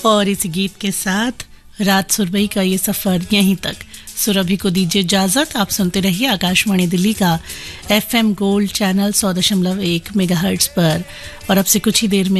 और इसी गीत के साथ रात सुरभि का ये सफर यहीं तक। सुरभि को दीजिए इजाजत। आप सुनते रहिए आकाशवाणी दिल्ली का FM गोल्ड चैनल 100.1 मेगाहर्ट्ज पर। और अब से कुछ ही देर में